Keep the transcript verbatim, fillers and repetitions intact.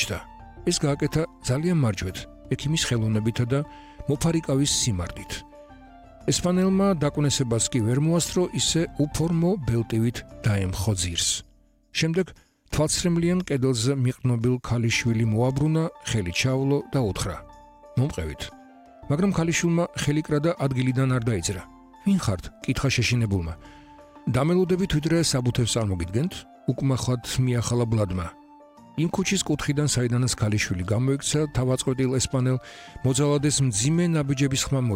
აღმოაჩნდა. ეს გააკეთა ძალიან მარჯვედ, ექიმის ხელოვნებითა და მოფარიკავის სიმართლით. ესპანელმა დაკვნესებას კი ვერ მოასწრო, ისე უფორმო ბელტივით დაემხო ძირს. შემდეგ თვალცრემლიან კედელზე მიყნობილ ქალიშვილი მოაბრუნა, ხელი ჩაავლო და უთხრა: "მომყევით." მაგრამ ქალიშვილმა ხელი კრა და ადგილიდან არ დაიძრა. "ვინ ხართ?" კითხა შეშინებულმა. "დამელოდებით ვიდრე საბუთებს წარმოგიდგენთ?" უკმახვად მიახალა ბლადმა. იმ ქუჩის კუთხიდან, საიდანაც ქალიშვილი გამოიქცა, თავაწყვეტილ ესპანელ მოძალადეს მძიმე ნაბიჯების ხმა